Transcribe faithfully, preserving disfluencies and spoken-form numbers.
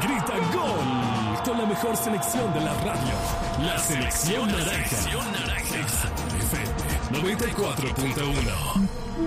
grita gol con la mejor selección de la radio. La selección naranja. Exa F M noventa y cuatro punto uno.